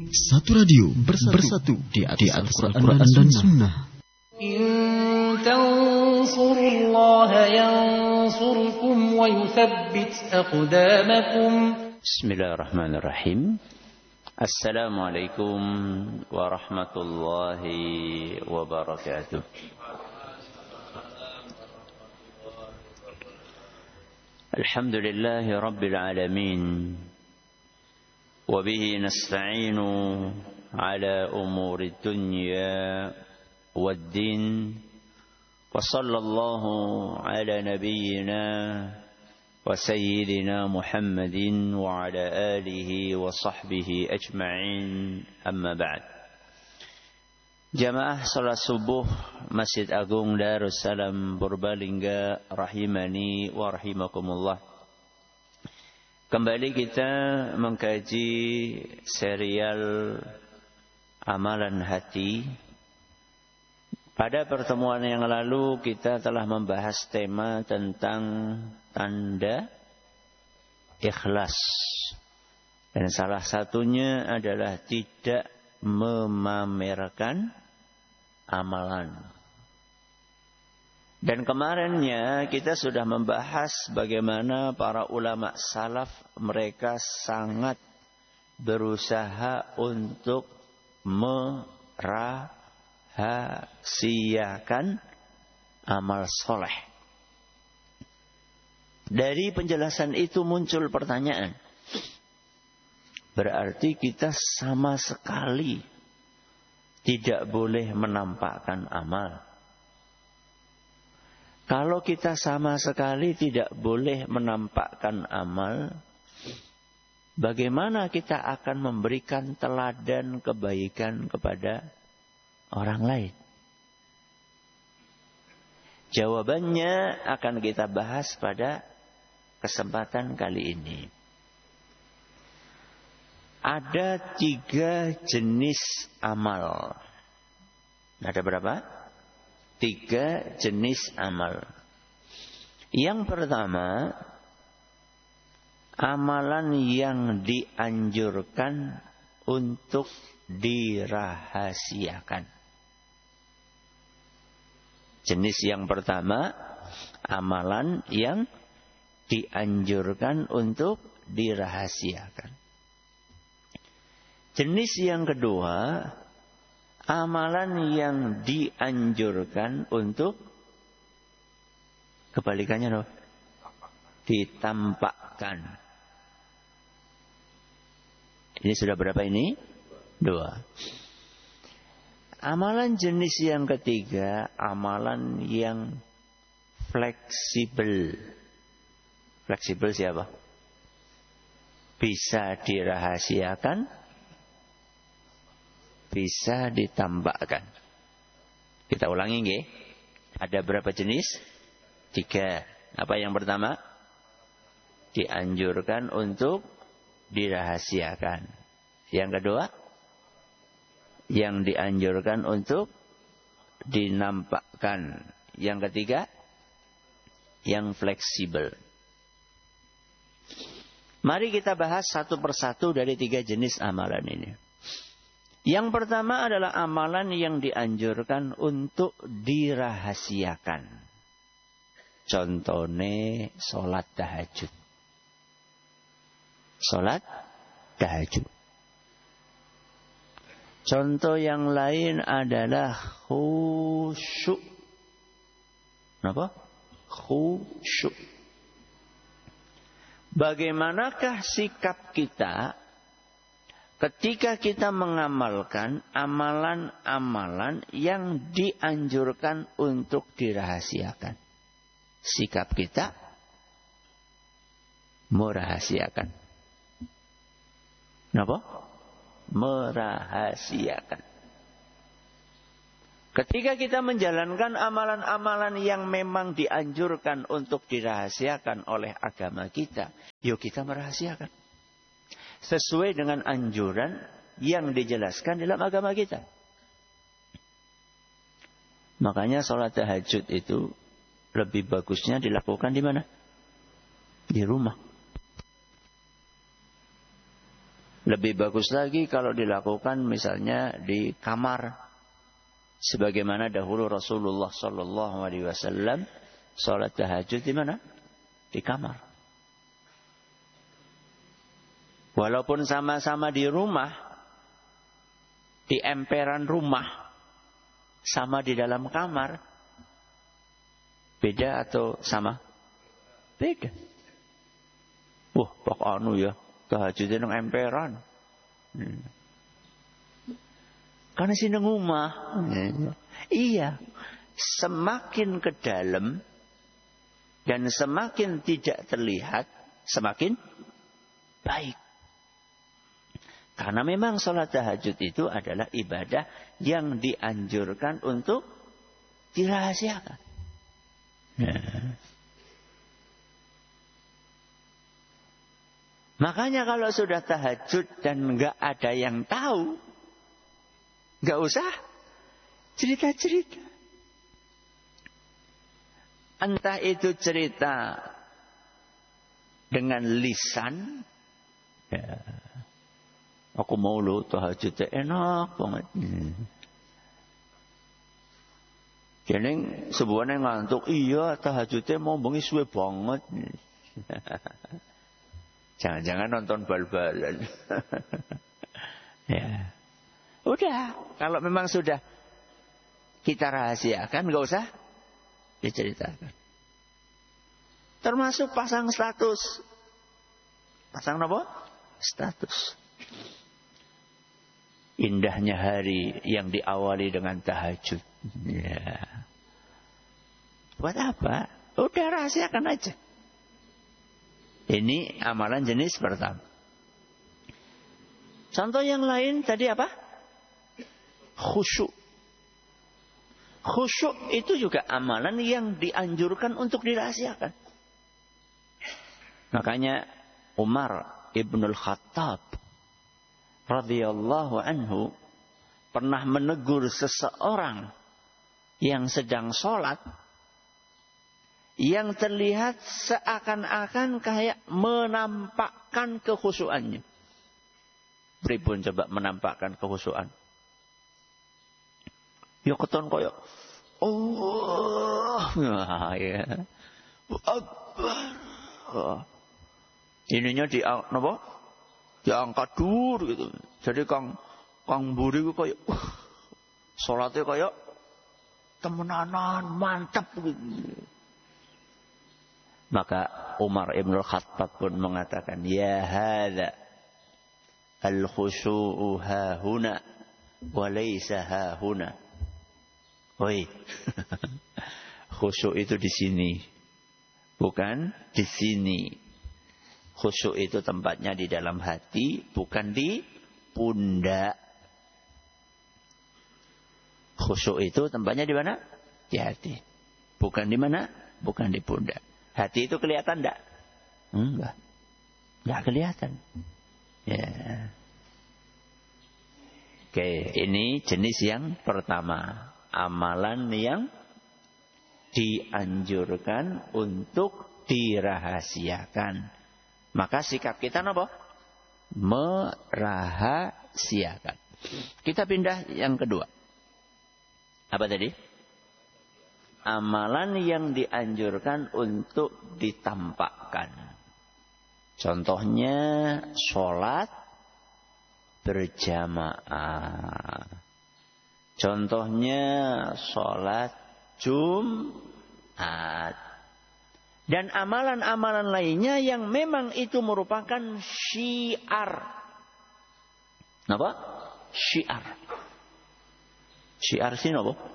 Satu radio bersatu di atas Al-Quran dan Sunnah. In tansurullaha yansurkum wa yuthabbit aqdamakum. Bismillahirrahmanirrahim. Assalamualaikum warahmatullahi wabarakatuh. Alhamdulillahi rabbil alamin. وبه نستعين على أمور الدنيا والدين وصلى الله على نبينا وسيدنا محمد وعلى آله وصحبه أجمعين أما بعد. Jamaah salat subuh Masjid Agung Darussalam Purbalingga rahimani wa rahimakumullah. Kembali kita mengkaji serial Amalan Hati. Pada pertemuan yang lalu kita telah membahas tema tentang tanda ikhlas. Dan salah satunya adalah tidak memamerkan amalan. Dan kemarinnya kita sudah membahas bagaimana para ulama salaf mereka sangat berusaha untuk merahasiakan amal soleh. Dari penjelasan itu muncul pertanyaan. Berarti kita sama sekali tidak boleh menampakkan amal. Kalau kita sama sekali tidak boleh menampakkan amal, bagaimana kita akan memberikan teladan kebaikan kepada orang lain? Jawabannya akan kita bahas pada kesempatan kali ini. Ada 3 jenis amal. Ada berapa? 3 jenis amal. Yang pertama, amalan yang dianjurkan untuk dirahasiakan. Jenis yang pertama, amalan yang dianjurkan untuk dirahasiakan. Jenis yang kedua, amalan yang dianjurkan untuk kebalikannya loh, ditampakkan. Ini sudah berapa ini? 2. Amalan jenis yang ketiga, amalan yang fleksibel. Fleksibel siapa? Bisa dirahasiakan, bisa ditampakkan. Kita ulangi nggih. Ada berapa jenis? 3. Apa yang pertama? Dianjurkan untuk dirahasiakan. Yang kedua? Yang dianjurkan untuk dinampakkan. Yang ketiga? Yang fleksibel. Mari kita bahas satu persatu dari 3 jenis amalan ini. Yang pertama adalah amalan yang dianjurkan untuk dirahasiakan. Contohnya sholat tahajud. Sholat tahajud. Contoh yang lain adalah khusyuk. Apa? Khusyuk. Bagaimanakah sikap kita ketika kita mengamalkan amalan-amalan yang dianjurkan untuk dirahasiakan? Sikap kita merahasiakan. Kenapa? Merahasiakan. Ketika kita menjalankan amalan-amalan yang memang dianjurkan untuk dirahasiakan oleh agama kita, yuk kita merahasiakan. Sesuai dengan anjuran yang dijelaskan dalam agama kita. Makanya sholat tahajud itu lebih bagusnya dilakukan di mana? Di rumah. Lebih bagus lagi kalau dilakukan misalnya di kamar, sebagaimana dahulu Rasulullah Sallallahu Alaihi Wasallam sholat tahajud di mana? Di kamar. Walaupun sama-sama di rumah, di emperan rumah, sama di dalam kamar, beda atau sama? Beda. Wah, pak anu ya. Tahajudnya nang emperan. Karena sini rumah. Iya. Semakin ke dalam dan semakin tidak terlihat, semakin baik. Karena memang sholat tahajud itu adalah ibadah yang dianjurkan untuk dirahasiakan. Makanya kalau sudah tahajud dan nggak ada yang tahu, nggak usah cerita-cerita. Entah itu cerita dengan lisan, ya, aku mau lo tahajudnya enak banget. Jadi sebuahnya ngantuk, iya tahajudnya mau bengi suwe banget. Jangan-jangan nonton bal-balan. Ya. Udah, kalau memang sudah kita rahasiakan, nggak usah diceritakan. Termasuk pasang status. Pasang apa? Status. Indahnya hari yang diawali dengan tahajud. Ya. Buat apa? Udah rahasiakan aja. Ini amalan jenis pertama. Contoh yang lain tadi apa? Khusyuk. Khusyuk itu juga amalan yang dianjurkan untuk dirahasiakan. Makanya Umar Ibnul Khattab radhiyallahu anhu pernah menegur seseorang yang sedang sholat, yang terlihat seakan-akan kayak menampakkan kekhusyuannya. Pripun coba menampakkan kekhusyuan? Ya keton koyo Allah, ya. Akbar. Ininya diangkat dur gitu. Jadi kang mburi ku koyo salate koyo temenanan, mantap gitu. Maka Umar Ibn Khattab pun mengatakan, ya hadza al-khusyu'u hahuna wa laysa hahuna. Oi. Khusyuk itu di sini, bukan di sini. Khusyuk itu tempatnya di dalam hati, bukan di pundak. Khusyuk itu tempatnya di mana? Di hati. Bukan di mana? Bukan di pundak. Hati itu kelihatan enggak? Enggak. Enggak kelihatan. Ya. Oke, ini jenis yang pertama. Amalan yang dianjurkan untuk dirahasiakan. Maka sikap kita apa? Merahasiakan. Kita pindah yang kedua. Apa tadi? Amalan yang dianjurkan untuk ditampakkan. Contohnya sholat berjamaah. Contohnya sholat Jumat. Dan amalan-amalan lainnya yang memang itu merupakan syiar. Apa? Syiar. Syiar sih apa?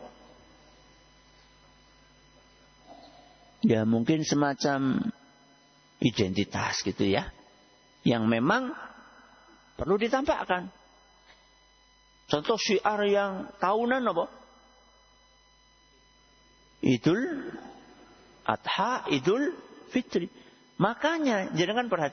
Ya mungkin semacam identitas gitu ya. Yang memang perlu ditampakkan. Contoh syiar yang tahunan apa? Idul Adha, Idul Fitri. Makanya jangan perhatikan.